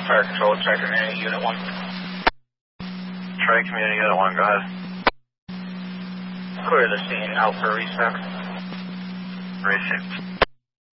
Fire Control, Tri-Community Unit 1. Tri-Community Unit 1, go ahead. Clear the scene, out for restock. Received.